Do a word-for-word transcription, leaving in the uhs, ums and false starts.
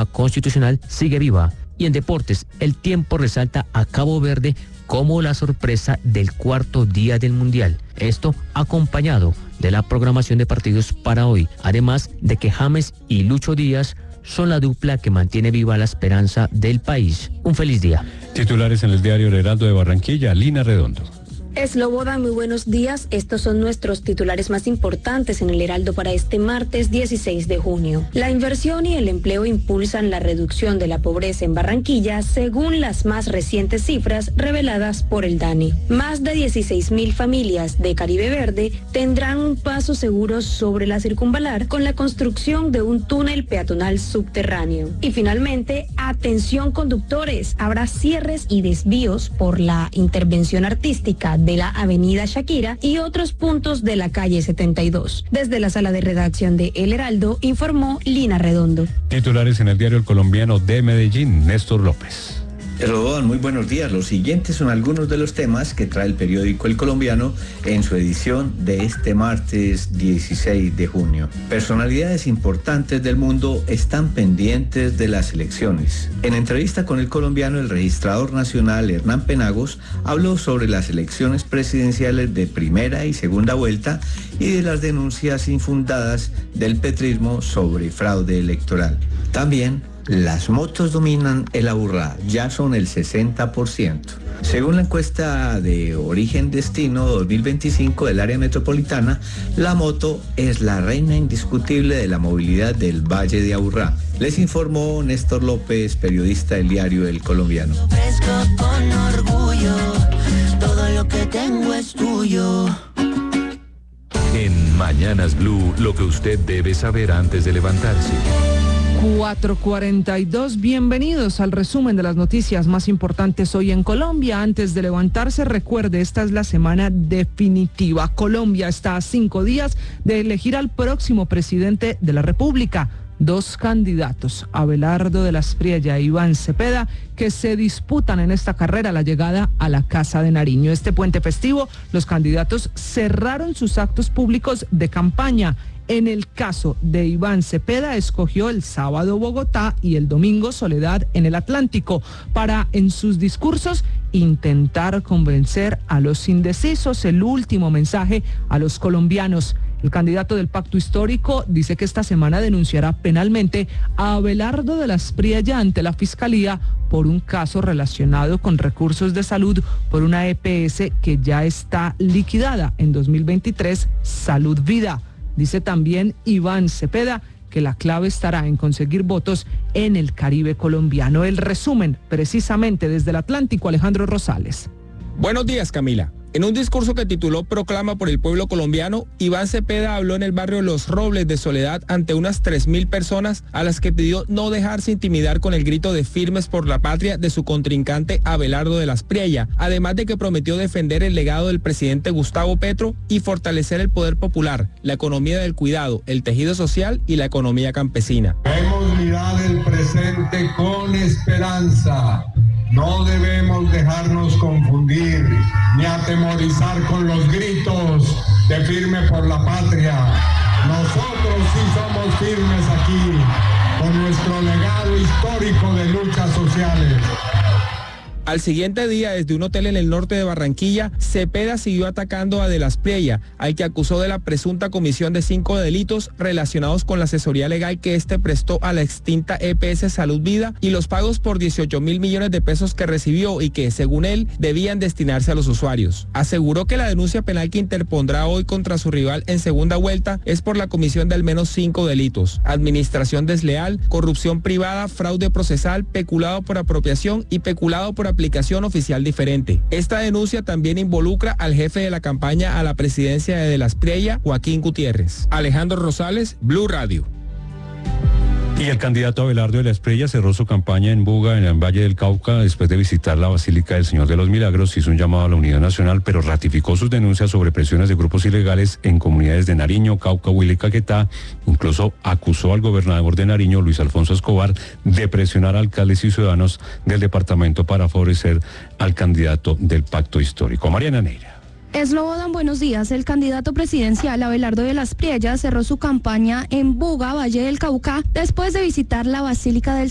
reforma constitucional sigue viva. Y en deportes, el tiempo resalta a Cabo Verde como la sorpresa del cuarto día del Mundial. Esto acompañado de la programación de partidos para hoy, además de que James y Lucho Díaz son la dupla que mantiene viva la esperanza del país. Un feliz día. Titulares en el diario El Heraldo de Barranquilla, Lina Redondo. Slobodan, muy buenos días. Estos son nuestros titulares más importantes en el Heraldo para este martes dieciséis de junio. La inversión y el empleo impulsan la reducción de la pobreza en Barranquilla, según las más recientes cifras reveladas por el DANE. Más de dieciséis mil familias de Caribe Verde tendrán un paso seguro sobre la circunvalar con la construcción de un túnel peatonal subterráneo. Y finalmente, atención conductores, habrá cierres y desvíos por la intervención artística de la avenida Shakira y otros puntos de la calle setenta y dos. Desde la sala de redacción de El Heraldo, informó Lina Redondo. Titulares en el diario El Colombiano de Medellín, Néstor López. Rodón, muy buenos días. Los siguientes son algunos de los temas que trae el periódico El Colombiano en su edición de este martes dieciséis de junio. Personalidades importantes del mundo están pendientes de las elecciones. En entrevista con El Colombiano, el registrador nacional Hernán Penagos habló sobre las elecciones presidenciales de primera y segunda vuelta y de las denuncias infundadas del petrismo sobre fraude electoral. También las motos dominan el Aburrá, ya son el sesenta por ciento. Según la encuesta de Origen Destino dos mil veinticinco del área metropolitana, la moto es la reina indiscutible de la movilidad del Valle de Aburrá. Les informó Néstor López, periodista del diario El Colombiano. Fresco con orgullo, todo lo que tengo es tuyo. En Mañanas Blue, lo que usted debe saber antes de levantarse. cuatro cuarenta y dos, bienvenidos al resumen de las noticias más importantes hoy en Colombia. Antes de levantarse, recuerde, esta es la semana definitiva. Colombia está a cinco días de elegir al próximo presidente de la República. Dos candidatos, Abelardo de la Espriella e Iván Cepeda, que se disputan en esta carrera la llegada a la Casa de Nariño. Este puente festivo, los candidatos cerraron sus actos públicos de campaña. En el caso de Iván Cepeda, escogió el sábado Bogotá y el domingo Soledad en el Atlántico para, en sus discursos, intentar convencer a los indecisos. El último mensaje a los colombianos. El candidato del Pacto Histórico dice que esta semana denunciará penalmente a Abelardo de la Espriella ante la Fiscalía por un caso relacionado con recursos de salud por una E P S que ya está liquidada en dos mil veintitrés, Salud Vida. Dice también Iván Cepeda que la clave estará en conseguir votos en el Caribe colombiano. El resumen, precisamente desde el Atlántico, Alejandro Rosales. Buenos días, Camila. En un discurso que tituló Proclama por el pueblo colombiano, Iván Cepeda habló en el barrio Los Robles de Soledad ante unas tres mil personas a las que pidió no dejarse intimidar con el grito de firmes por la patria de su contrincante Abelardo de la Espriella, además de que prometió defender el legado del presidente Gustavo Petro y fortalecer el poder popular, la economía del cuidado, el tejido social y la economía campesina. Debemos mirar el presente con esperanza. No debemos dejarnos confundir ni atemorizar con los gritos de firme por la patria. Nosotros sí somos firmes aquí, con nuestro legado histórico de luchas sociales. Al siguiente día, desde un hotel en el norte de Barranquilla, Cepeda siguió atacando a de la Espriella, al que acusó de la presunta comisión de cinco delitos relacionados con la asesoría legal que éste prestó a la extinta E P S Salud Vida y los pagos por dieciocho mil millones de pesos que recibió y que, según él, debían destinarse a los usuarios. Aseguró que la denuncia penal que interpondrá hoy contra su rival en segunda vuelta es por la comisión de al menos cinco delitos: administración desleal, corrupción privada, fraude procesal, peculado por apropiación y peculado por aplicación oficial diferente. Esta denuncia también involucra al jefe de la campaña a la presidencia de De la Espriella, Joaquín Gutiérrez. Alejandro Rosales, Blue Radio. Y el candidato Abelardo de la Espriella cerró su campaña en Buga, en el Valle del Cauca, después de visitar la Basílica del Señor de los Milagros. Hizo un llamado a la unidad nacional, pero ratificó sus denuncias sobre presiones de grupos ilegales en comunidades de Nariño, Cauca, Huila y Caquetá. Incluso acusó al gobernador de Nariño, Luis Alfonso Escobar, de presionar a alcaldes y ciudadanos del departamento para favorecer al candidato del Pacto Histórico. Mariana Neira. Slobodan, buenos días. El candidato presidencial Abelardo de la Espriella cerró su campaña en Buga, Valle del Cauca, después de visitar la Basílica del